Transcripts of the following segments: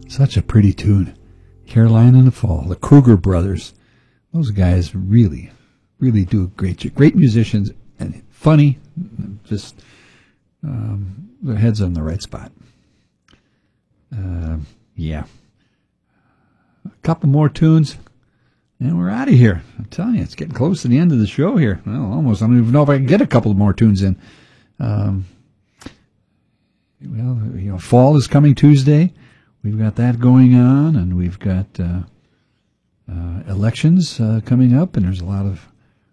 Such a pretty tune. Caroline in the Fall. The Kruger brothers. Those guys really, really do a great job. Great musicians and funny. Just their heads on the right spot. Yeah. A couple more tunes, and we're out of here. I'm telling you, it's getting close to the end of the show here. Well, almost. I don't even know if I can get a couple more tunes in. Fall is coming Tuesday. We've got that going on, and we've got elections coming up, and there's a lot of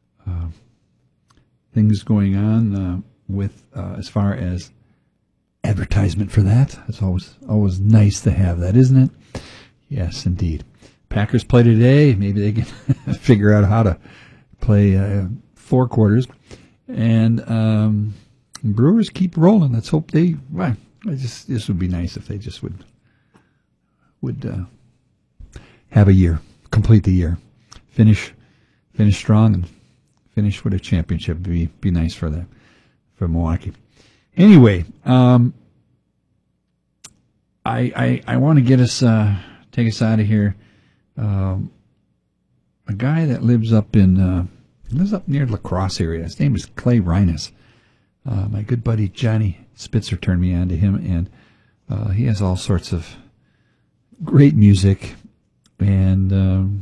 things going on with as far as advertisement for that. It's always nice to have that, isn't it? Yes, indeed. Packers play today. Maybe they can figure out how to play 4 quarters, and Brewers keep rolling. Let's hope they. Well, this would be nice if they just would have a year, complete the year, finish strong, and finish with a championship. Be nice for Milwaukee. Anyway, I want to get us take us out of here. A guy that lives up near La Crosse area. His name is Clay Reines. My good buddy Johnny Spitzer turned me on to him, and he has all sorts of great music, and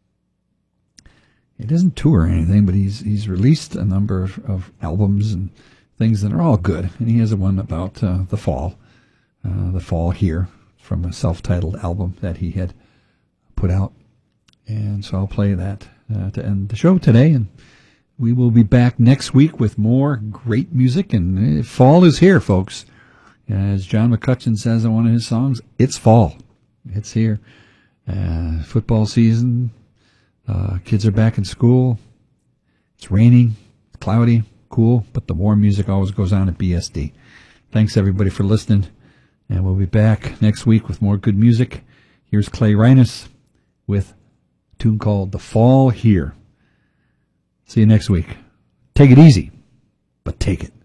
he doesn't tour or anything, but he's released a number of albums and things that are all good, and he has one about the fall here, from a self-titled album that he had put out, and so I'll play that to end the show today, and we will be back next week with more great music, and fall is here, folks. As John McCutcheon says in one of his songs, it's fall. It's here. Football season. Kids are back in school. It's raining, it's cloudy, cool, but the warm music always goes on at BSD. Thanks, everybody, for listening, and we'll be back next week with more good music. Here's Clay Reines with a tune called The Fall Here. See you next week. Take it easy, but take it.